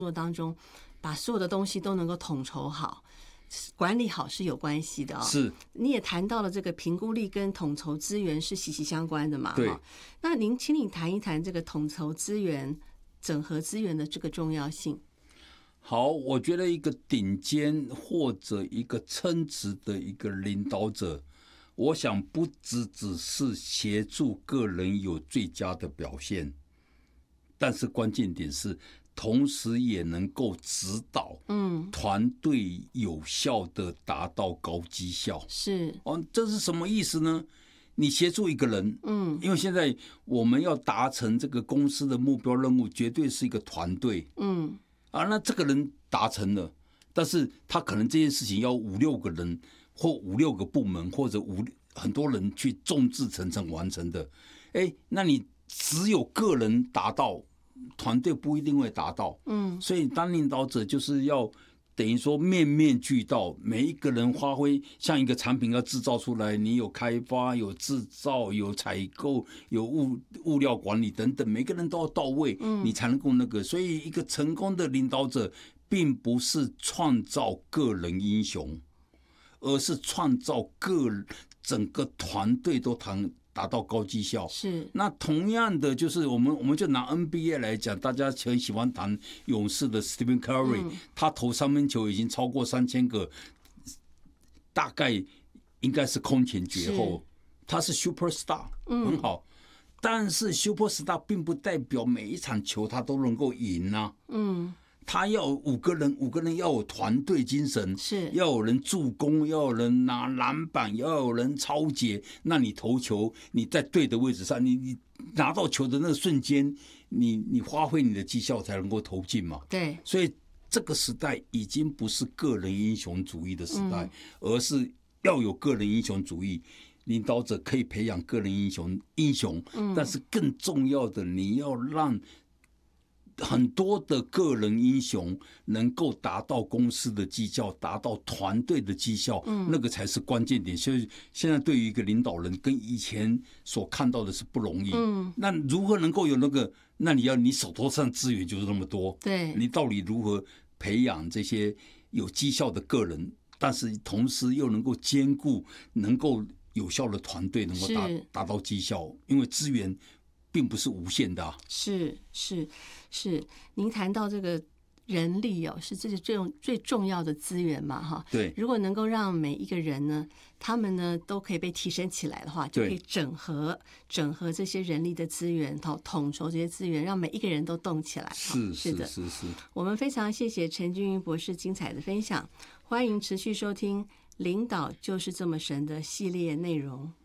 作当中，把所有的东西都能够统筹好。管理好是有关系的是， 你也谈到了这个评估力跟统筹资源是息息相关的嘛？ 对。 那请你谈一谈这个统筹资源、整合资源的这个重要性。 好，我觉得一个顶尖或者一个称职的一个领导者，我想不只是协助个人有最佳的表现，但是关键点是，同时也能够指导团队有效的达到高绩效。 是这是什么意思呢？你协助一个人，因为现在我们要达成这个公司的目标任务，绝对是一个团队，那这个人达成了，但是他可能这件事情要5-6个人或5-6个部门或者很多人去众志成城完成的，那你只有个人达到，团队不一定会达到，所以当领导者就是要等于说面面俱到，每一个人发挥，像一个产品要制造出来，你有开发、有制造、有采购、有物料管理等等，每个人都要到位，你才能够那个。所以一个成功的领导者，并不是创造个人英雄，而是创造整个团队都达到高绩效。 是。 那同样的，就是我们就拿 NBA 来讲，大家很喜欢谈勇士的 Stephen Curry，他投3分球已经超过3000个，大概应该是空前绝后。他是 Superstar，很好。但是 Superstar 并不代表每一场球他都能够赢啊。他要有5个人要有团队精神， 是要有人助攻，要有人拿篮板，要有人抄截。那你投球，你在对的位置上，你拿到球的那个瞬间，你发挥你的绩效才能够投进嘛。 对， 所以这个时代已经不是个人英雄主义的时代，而是要有个人英雄主义。领导者可以培养个人英雄，但是更重要的，你要让很多的个人英雄能够达到公司的绩效，达到团队的绩效，那个才是关键点。所以现在对于一个领导人，跟以前所看到的是不容易。那如何能够有那个？那你手头上资源就是那么多， 对， 你到底如何培养这些有绩效的个人，但是同时又能够兼顾能够有效的团队，能够达到绩效？因为资源并不是无限的。 是，您谈到这个人力是这是最重要的资源嘛，哈。 对。 如果能够让每一个人呢，他们呢都可以被提升起来的话，就可以整合这些人力的资源，统筹这些资源，让每一个人都动起来。是的。我们非常谢谢陈君云博士精彩的分享，欢迎持续收听《领导就是这么神》的系列内容。